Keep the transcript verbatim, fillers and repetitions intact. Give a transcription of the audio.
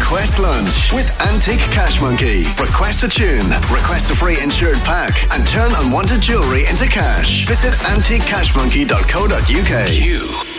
Request lunch with Antique Cash Monkey. Request a tune, request a free insured pack, and turn unwanted jewellery into cash. Visit antique cash monkey dot co dot uk. Q